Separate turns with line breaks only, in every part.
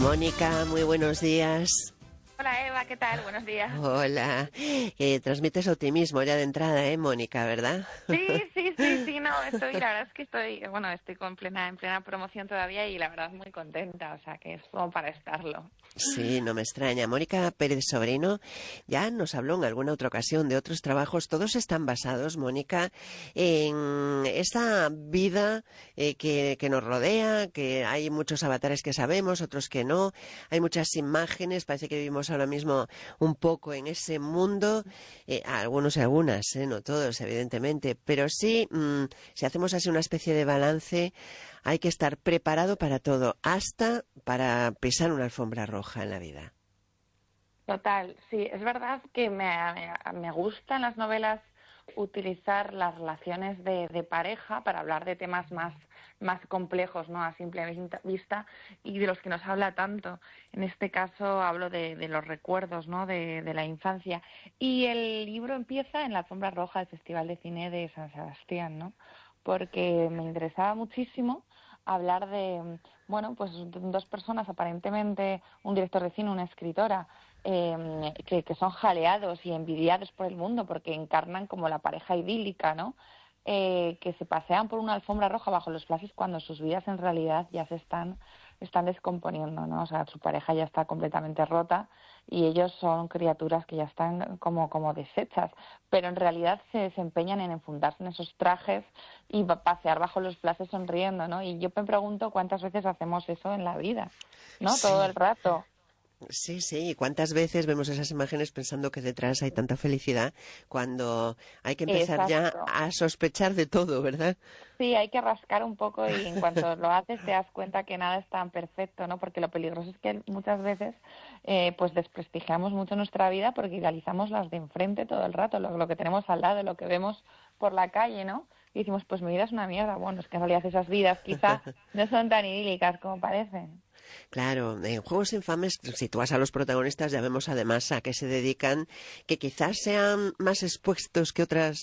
Mónica, muy buenos días.
Hola Eva, ¿qué tal? Buenos días.
Hola. Transmites optimismo ya de entrada, Mónica, ¿verdad?
Sí, no, la verdad es que estoy en plena promoción todavía y la verdad muy contenta, o sea que es como para estarlo.
Sí, no me extraña. Mónica Pérez Sobrino ya nos habló en alguna otra ocasión de otros trabajos. Todos están basados, Mónica, en esa vida que nos rodea, que hay muchos avatares que sabemos, otros que no. Hay muchas imágenes, parece que vivimos ahora mismo un poco en ese mundo. Algunos y algunas, no todos, evidentemente. Pero sí, si hacemos así una especie de balance, hay que estar preparado para todo, hasta para pisar una alfombra roja en la vida.
Total, sí, es verdad que me gustan las novelas utilizar las relaciones de pareja para hablar de temas más complejos, ¿no? A simple vista y de los que nos habla tanto. En este caso hablo de los recuerdos, ¿no? De la infancia. Y el libro empieza en la alfombra roja del Festival de Cine de San Sebastián, ¿no? Porque me interesaba muchísimo hablar de, bueno, pues dos personas aparentemente, un director de cine, una escritora, que son jaleados y envidiados por el mundo porque encarnan como la pareja idílica, ¿no? Que se pasean por una alfombra roja bajo los flashes cuando sus vidas en realidad ya se están descomponiendo, ¿no? O sea, su pareja ya está completamente rota y ellos son criaturas que ya están como deshechas, pero en realidad se desempeñan en enfundarse en esos trajes y pasear bajo los flashes sonriendo, ¿no? Y yo me pregunto cuántas veces hacemos eso en la vida, ¿no? Todo el
Sí.
rato.
Sí, sí. ¿Y cuántas veces vemos esas imágenes pensando que detrás hay tanta felicidad cuando hay que empezar ya
Exacto.
a sospechar de todo, ¿verdad?
Sí, hay que rascar un poco y en cuanto lo haces te das cuenta que nada es tan perfecto, ¿no? Porque lo peligroso es que muchas veces pues desprestigiamos mucho nuestra vida porque idealizamos las de enfrente todo el rato, lo que tenemos al lado, lo que vemos por la calle, ¿no? Y decimos, pues mi vida es una mierda. Bueno, es que en realidad esas vidas quizá no son tan idílicas como parecen.
Claro, en Juegos Infames, si tú vas a los protagonistas, ya vemos además a qué se dedican, que quizás sean más expuestos que otras,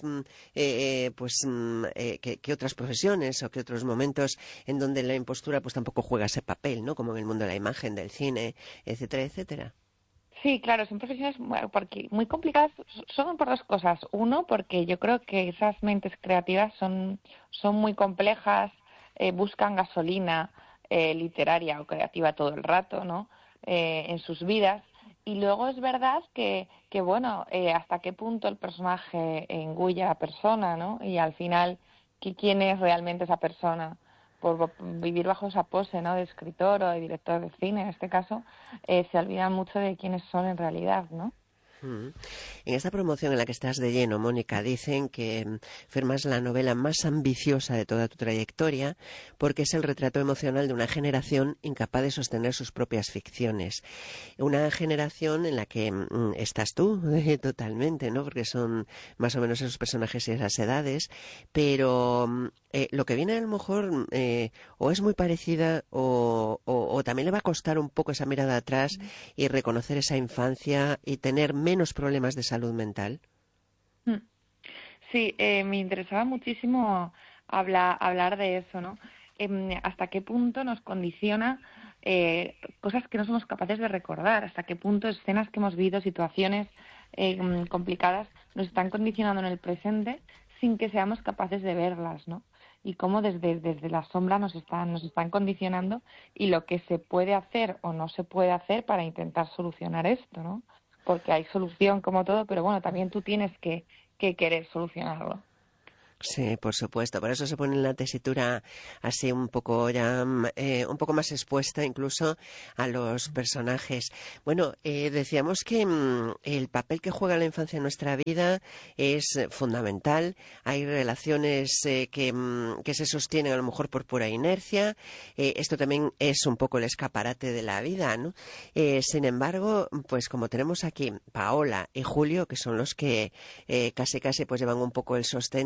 que otras profesiones o que otros momentos en donde la impostura pues tampoco juega ese papel, ¿no? Como en el mundo de la imagen, del cine, etcétera, etcétera.
Sí, claro, son profesiones porque muy complicadas, son por dos cosas. Uno, porque yo creo que esas mentes creativas son muy complejas, buscan gasolina literaria o creativa todo el rato, ¿no? En sus vidas. Y luego es verdad que bueno, hasta qué punto el personaje engulla a la persona, ¿no? Y al final, ¿quién es realmente esa persona? Por vivir bajo esa pose, ¿no? De escritor o de director de cine, en este caso se olvidan mucho de quiénes son en realidad, ¿no?
Mm. En esta promoción en la que estás de lleno, Mónica, dicen que firmas la novela más ambiciosa de toda tu trayectoria porque es el retrato emocional de una generación incapaz de sostener sus propias ficciones. Una generación en la que estás tú totalmente, ¿no? Porque son más o menos esos personajes y esas edades, pero lo que viene a lo mejor o es muy parecida o también le va a costar un poco esa mirada atrás y reconocer esa infancia y tener menos problemas de salud mental.
Mm. Sí, me interesaba muchísimo hablar de eso, ¿no? Hasta qué punto nos condiciona cosas que no somos capaces de recordar, hasta qué punto escenas que hemos vivido, situaciones complicadas, nos están condicionando en el presente sin que seamos capaces de verlas, ¿no? Y cómo desde la sombra nos están condicionando y lo que se puede hacer o no se puede hacer para intentar solucionar esto, ¿no? Porque hay solución como todo, pero bueno, también tú tienes que querer solucionarlo.
Sí, por supuesto. Por eso se pone en la tesitura así un poco ya, un poco más expuesta incluso a los personajes. Bueno, decíamos que el papel que juega la infancia en nuestra vida es fundamental. Hay relaciones que se sostienen a lo mejor por pura inercia. Esto también es un poco el escaparate de la vida, ¿no? Sin embargo, pues como tenemos aquí Paola y Julio, que son los que casi pues llevan un poco el sostento,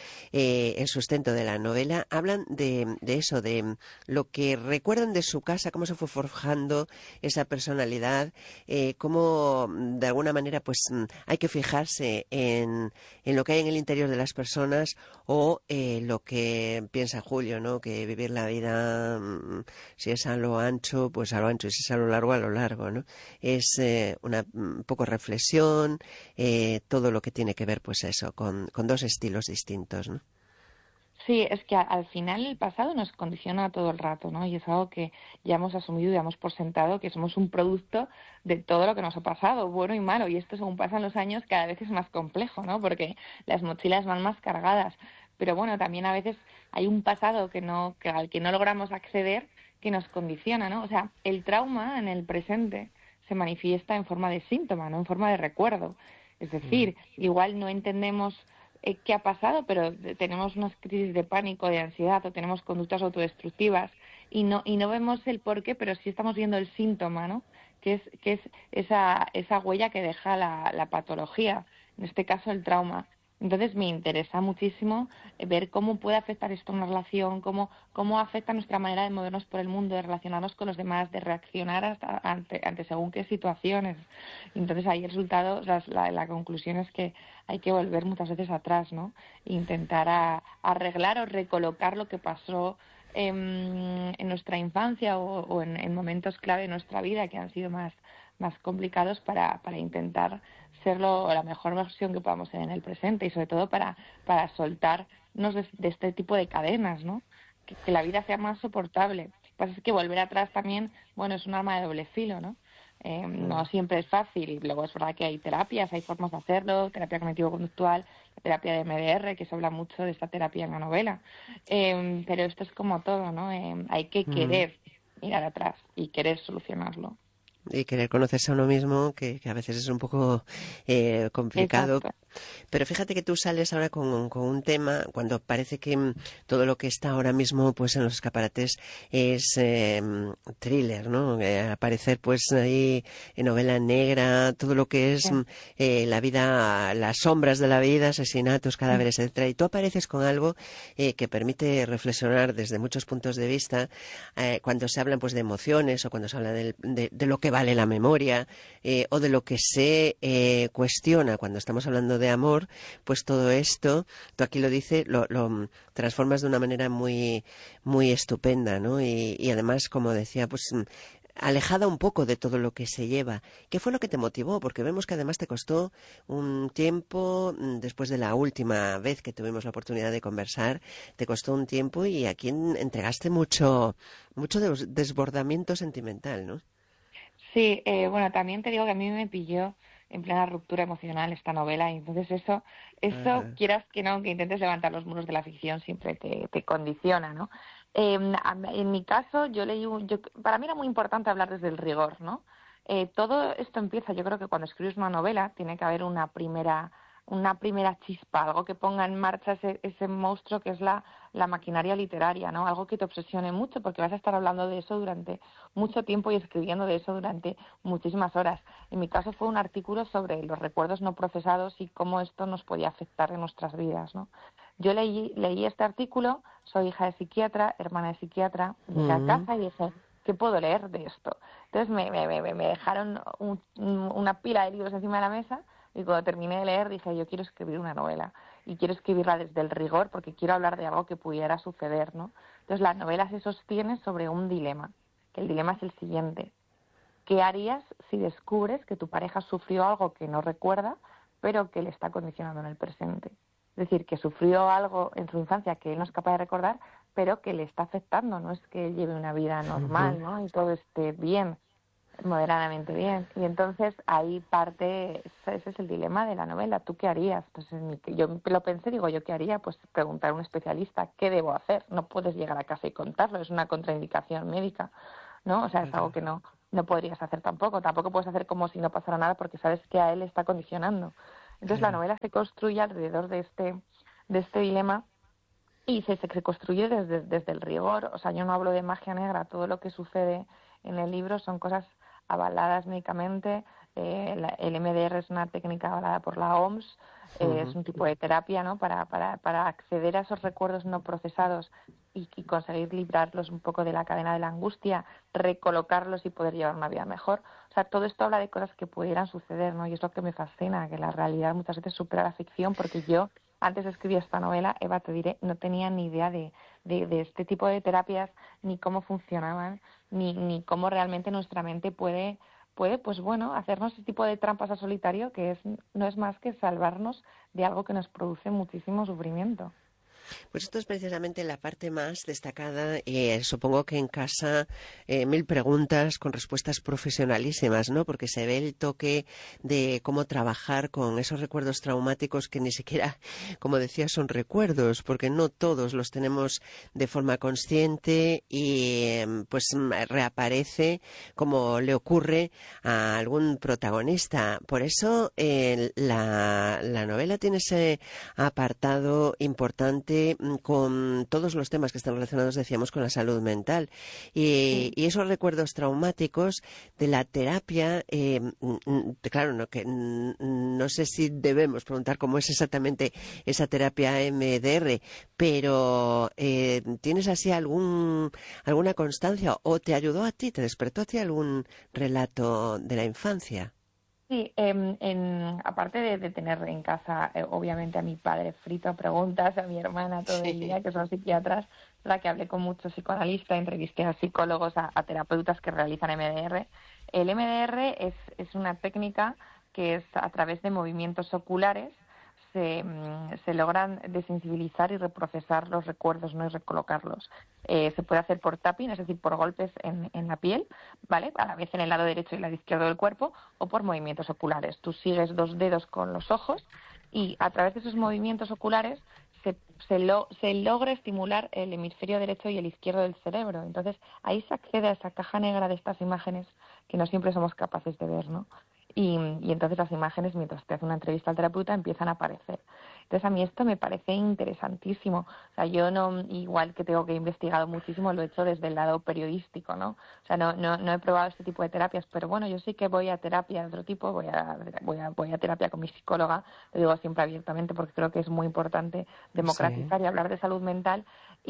el sustento de la novela, hablan de eso, de lo que recuerdan de su casa, cómo se fue forjando esa personalidad, cómo de alguna manera pues hay que fijarse en lo que hay en el interior de las personas o lo que piensa Julio, ¿no? Que vivir la vida, si es a lo ancho, pues a lo ancho, y si es a lo largo, ¿no? Es un poco reflexión, todo lo que tiene que ver, pues eso, con dos estilos distintos, ¿no?
Sí, es que al final el pasado nos condiciona todo el rato, ¿no? Y es algo que ya hemos asumido y damos por sentado que somos un producto de todo lo que nos ha pasado, bueno y malo. Y esto, según pasan los años, cada vez es más complejo, ¿no? Porque las mochilas van más cargadas. Pero bueno, también a veces hay un pasado al que no logramos acceder que nos condiciona, ¿no? O sea, el trauma en el presente se manifiesta en forma de síntoma, no en forma de recuerdo. Es decir, igual no entendemos qué ha pasado, pero tenemos unas crisis de pánico, de ansiedad, o tenemos conductas autodestructivas y no vemos el porqué, pero sí estamos viendo el síntoma, ¿no? Que es esa huella que deja la patología, en este caso el trauma. Entonces me interesa muchísimo ver cómo puede afectar esto a una relación, cómo afecta nuestra manera de movernos por el mundo, de relacionarnos con los demás, de reaccionar ante según qué situaciones. Entonces ahí el resultado, o sea, la conclusión es que hay que volver muchas veces atrás, ¿no? Intentar arreglar o recolocar lo que pasó en nuestra infancia o en momentos clave de nuestra vida que han sido más complicados para intentar ser la mejor versión que podamos ser en el presente y sobre todo para soltarnos de este tipo de cadenas, ¿no? Que la vida sea más soportable. Lo que pasa es que volver atrás también, bueno, es un arma de doble filo, ¿no? No siempre es fácil. Y luego es verdad que hay terapias, hay formas de hacerlo, terapia cognitivo-conductual, la terapia de MDR, que se habla mucho de esta terapia en la novela. Pero esto es como todo, ¿no? Hay que querer mirar atrás y querer solucionarlo.
Y querer conocerse a uno mismo, que a veces es un poco complicado.
Exacto.
Pero fíjate que tú sales ahora con un tema cuando parece que todo lo que está ahora mismo pues en los escaparates es thriller, ¿no? Aparecer pues ahí en novela negra, todo lo que es
Sí.
la vida, las sombras de la vida, asesinatos, cadáveres, etcétera. Y tú apareces con algo que permite reflexionar desde muchos puntos de vista cuando se hablan pues de emociones o cuando se habla de lo que vale la memoria o de lo que se cuestiona cuando estamos hablando de amor, pues todo esto, tú aquí lo dices, lo transformas de una manera muy, muy estupenda, ¿no? Y además, como decía, pues alejada un poco de todo lo que se lleva. ¿Qué fue lo que te motivó? Porque vemos que además te costó un tiempo, después de la última vez que tuvimos la oportunidad de conversar, te costó un tiempo y aquí entregaste mucho desbordamiento sentimental, ¿no?
Sí, bueno, también te digo que a mí me pilló en plena ruptura emocional esta novela y entonces eso
Ajá.
quieras que no, que intentes levantar los muros de la ficción siempre te condiciona, ¿no? En mi caso, para mí era muy importante hablar desde el rigor, ¿no? Todo esto empieza, yo creo que cuando escribes una novela tiene que haber una primera chispa, algo que ponga en marcha ese monstruo que es la maquinaria literaria, ¿no? Algo que te obsesione mucho porque vas a estar hablando de eso durante mucho tiempo y escribiendo de eso durante muchísimas horas. En mi caso fue un artículo sobre los recuerdos no procesados y cómo esto nos podía afectar en nuestras vidas, ¿no? Yo leí este artículo, soy hija de psiquiatra, hermana de psiquiatra, llegué a
Mm.
casa y dije, ¿qué puedo leer de esto? Entonces me dejaron una pila de libros encima de la mesa y cuando terminé de leer dije, yo quiero escribir una novela y quiero escribirla desde el rigor porque quiero hablar de algo que pudiera suceder, ¿no? Entonces la novela se sostiene sobre un dilema, que el dilema es el siguiente. ¿Qué harías si descubres que tu pareja sufrió algo que no recuerda, pero que le está condicionando en el presente? Es decir, que sufrió algo en su infancia que él no es capaz de recordar, pero que le está afectando. No es que él lleve una vida
Ujú.
normal, ¿no? Y todo esté bien, moderadamente bien. Y entonces ahí parte, ese es el dilema de la novela. ¿Tú qué harías? Pues yo lo pensé, digo, ¿yo qué haría? Pues preguntar a un especialista, ¿qué debo hacer? No puedes llegar a casa y contarlo, es una contraindicación médica, ¿no? O sea, es algo
Claro.
que no podrías hacer tampoco. Tampoco puedes hacer como si no pasara nada porque sabes que a él le está condicionando. Entonces la
Claro.
novela se construye alrededor de este dilema y se construye desde el rigor. O sea, yo no hablo de magia negra, todo lo que sucede en el libro son cosas avaladas médicamente, el MDR es una técnica avalada por la OMS, es un tipo de terapia, ¿no? Para acceder a esos recuerdos no procesados y conseguir librarlos un poco de la cadena de la angustia, recolocarlos y poder llevar una vida mejor. O sea, todo esto habla de cosas que pudieran suceder, ¿no? Y es lo que me fascina, que la realidad muchas veces supera la ficción, porque yo, antes de escribir esta novela, Eva, te diré, no tenía ni idea de este tipo de terapias, ni cómo funcionaban, ni cómo realmente nuestra mente puede, pues bueno, hacernos ese tipo de trampas a solitario, que no es más que salvarnos de algo que nos produce muchísimo sufrimiento.
Pues esto es precisamente la parte más destacada. Supongo que en casa 1000 preguntas con respuestas profesionalísimas, ¿no? Porque se ve el toque de cómo trabajar con esos recuerdos traumáticos que ni siquiera, como decía, son recuerdos, porque no todos los tenemos de forma consciente y pues reaparece como le ocurre a algún protagonista. Por eso la novela tiene ese apartado importante con todos los temas que están relacionados, decíamos, con la salud mental.
Sí.
Y esos recuerdos traumáticos de la terapia, claro, no sé si debemos preguntar cómo es exactamente esa terapia MDR, pero ¿tienes así alguna constancia o te ayudó a ti, te despertó a ti algún relato de la infancia?
Sí, aparte de tener en casa, obviamente, a mi padre frito a preguntas, a mi hermana todo el
Sí.
día, que son psiquiatras, la que hablé con muchos psicoanalistas, entrevisté a psicólogos, a terapeutas que realizan MDR. El MDR es una técnica que es a través de movimientos oculares se logran desensibilizar y reprocesar los recuerdos, no y recolocarlos. Se puede hacer por tapping, es decir, por golpes en la piel, ¿vale? A la vez en el lado derecho y el lado izquierdo del cuerpo, o por movimientos oculares. Tú sigues 2 dedos con los ojos y a través de esos movimientos oculares se logra estimular el hemisferio derecho y el izquierdo del cerebro. Entonces, ahí se accede a esa caja negra de estas imágenes que no siempre somos capaces de ver, ¿no? Y entonces las imágenes, mientras te hace una entrevista al terapeuta, empiezan a aparecer. Entonces, a mí esto me parece interesantísimo. O sea, yo no, igual que tengo que he investigado muchísimo, lo he hecho desde el lado periodístico, ¿no? O sea, no he probado este tipo de terapias, pero bueno, yo sí que voy a terapia de otro tipo, voy a terapia con mi psicóloga, lo digo siempre abiertamente porque creo que es muy importante
Sí.
democratizar y hablar de salud mental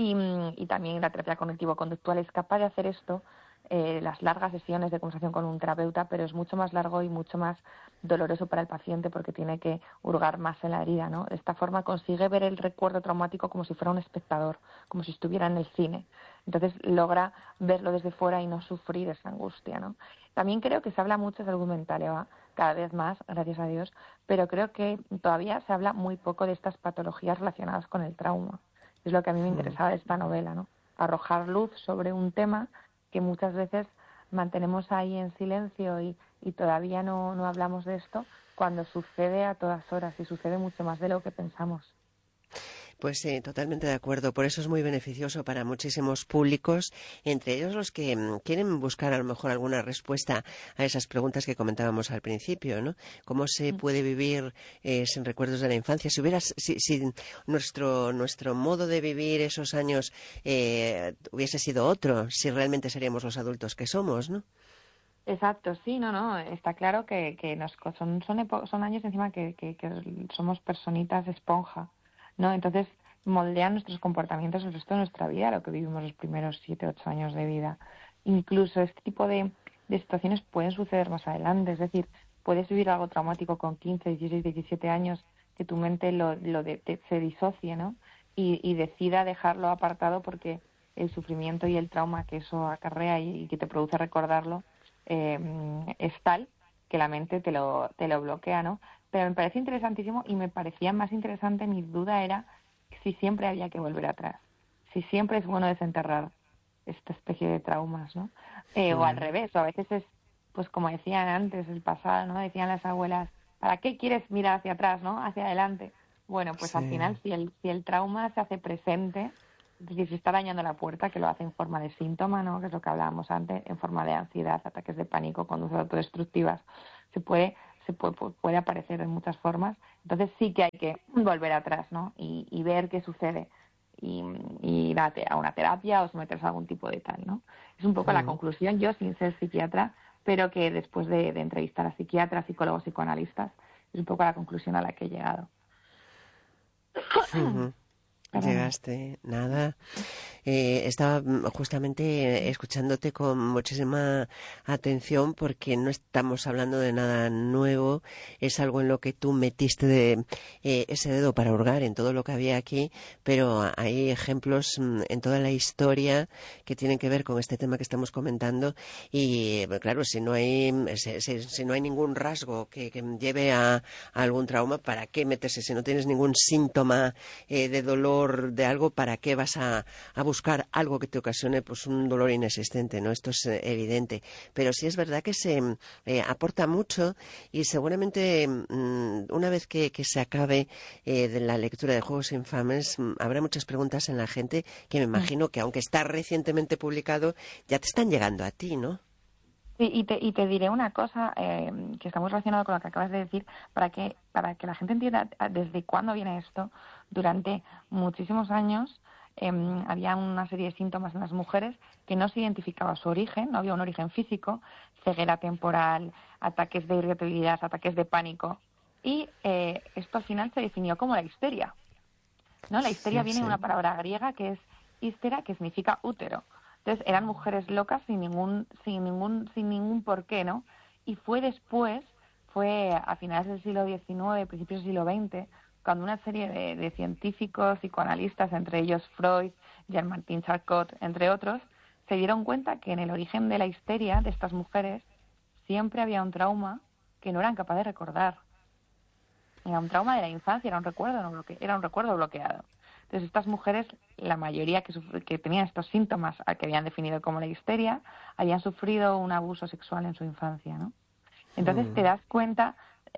y también la terapia cognitivo-conductual es capaz de hacer esto, las largas sesiones de conversación con un terapeuta, pero es mucho más largo y mucho más doloroso para el paciente porque tiene que hurgar más en la herida, ¿no? De esta forma consigue ver el recuerdo traumático como si fuera un espectador, como si estuviera en el cine. Entonces logra verlo desde fuera y no sufrir esa angustia, ¿no? También creo que se habla mucho de salud mental, Eva, cada vez más, gracias a Dios, pero creo que todavía se habla muy poco de estas patologías relacionadas con el trauma. Es lo que a mí me interesaba de esta novela, ¿no? Arrojar luz sobre un tema que muchas veces mantenemos ahí en silencio y todavía no hablamos de esto cuando sucede a todas horas y sucede mucho más de lo que pensamos.
Pues sí, totalmente de acuerdo. Por eso es muy beneficioso para muchísimos públicos, entre ellos los que quieren buscar a lo mejor alguna respuesta a esas preguntas que comentábamos al principio, ¿no? ¿Cómo se puede vivir sin recuerdos de la infancia? Si nuestro modo de vivir esos años hubiese sido otro, si realmente seríamos los adultos que somos, ¿no?
Exacto, sí, no, está claro que son años encima que somos personitas esponja, ¿no? Entonces moldean nuestros comportamientos el resto de nuestra vida, lo que vivimos los primeros 7, 8 años de vida. Incluso este tipo de situaciones pueden suceder más adelante, es decir, puedes vivir algo traumático con 15, 16, 17 años, que tu mente se disocie, ¿no? Y decida dejarlo apartado porque el sufrimiento y el trauma que eso acarrea y que te produce recordarlo es tal que la mente te lo bloquea, ¿no? Pero me parece interesantísimo y me parecía más interesante, mi duda era si siempre había que volver atrás, si siempre es bueno desenterrar esta especie de traumas, ¿no? O al revés, o a veces es, pues como decían antes, el pasado, ¿no? Decían las abuelas, ¿para qué quieres mirar hacia atrás, ¿no? Hacia adelante. Bueno, pues al
Sí.
final, si el trauma se hace presente, es decir, si está dañando la puerta, que lo hace en forma de síntoma, ¿no? Que es lo que hablábamos antes, en forma de ansiedad, ataques de pánico, conductas autodestructivas, puede aparecer en muchas formas. Entonces sí que hay que volver atrás, ¿no? Y ver qué sucede y ir a una terapia o someterse a algún tipo de tal, ¿no? Es un poco la conclusión, yo sin ser psiquiatra, pero que después de entrevistar a psiquiatras, psicólogos, psicoanalistas, es un poco la conclusión a la que he llegado.
Llegaste, nada. Estaba justamente escuchándote con muchísima atención porque no estamos hablando de nada nuevo, es algo en lo que tú metiste ese dedo para hurgar en todo lo que había aquí, pero hay ejemplos en toda la historia que tienen que ver con este tema que estamos comentando y claro, si no hay ningún rasgo que lleve a algún trauma, ¿para qué meterse? Si no tienes ningún síntoma de dolor, de algo, ¿para qué vas a buscar algo que te ocasione pues un dolor inexistente? ¿No? Esto es evidente. Pero sí es verdad que se aporta mucho y seguramente una vez que se acabe de la lectura de Juegos Infames habrá muchas preguntas en la gente que me imagino que aunque está recientemente publicado ya te están llegando a ti, ¿no?
Sí, y te diré una cosa que está muy relacionada con lo que acabas de decir, para que la gente entienda desde cuándo viene esto. Durante muchísimos años había una serie de síntomas en las mujeres que no se identificaba su origen, no había un origen físico, ceguera temporal, ataques de irritabilidad, ataques de pánico, y esto al final se definió como la histeria, ¿no? La histeria viene de una palabra griega que es histera, que significa útero. Entonces eran mujeres locas sin ningún porqué, ¿no? Y fue a finales del siglo XIX, principios del siglo XX, cuando una serie de científicos, psicoanalistas, entre ellos Freud, Jean-Martin Charcot, entre otros, se dieron cuenta que en el origen de la histeria de estas mujeres siempre había un trauma que no eran capaces de recordar. Era un trauma de la infancia, era un recuerdo bloqueado. Entonces, estas mujeres, la mayoría que tenían estos síntomas que habían definido como la histeria, habían sufrido un abuso sexual en su infancia, ¿no? Entonces, te das cuenta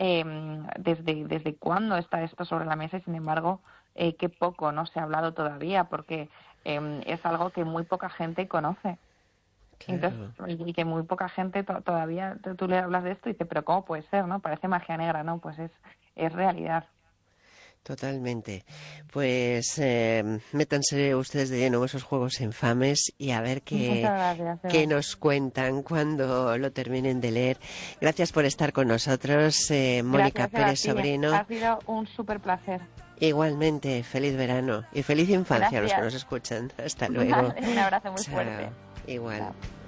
desde cuándo está esto sobre la mesa y, sin embargo, qué poco no se ha hablado todavía, porque es algo que muy poca gente conoce. Claro. Entonces, y que muy poca gente todavía, tú le hablas de esto y dices, pero ¿cómo puede ser, no? Parece magia negra, ¿no? Pues es realidad.
Totalmente. Pues métanse ustedes de lleno en esos Juegos Infames y a ver qué nos cuentan cuando lo terminen de leer. Gracias por estar con nosotros, Mónica Pérez Sobrino.
Ha sido un súper placer.
Igualmente, feliz verano y feliz infancia a los que nos escuchan. Hasta luego.
Un abrazo muy fuerte.
Igual.
Chao.